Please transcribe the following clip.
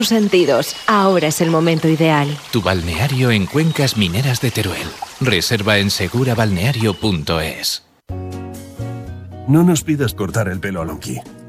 sentidos. Ahora es el momento ideal. Tu balneario en Cuencas Mineras de Teruel. Reserva en segurabalneario.es. No nos pidas cortar el pelo a Lonky.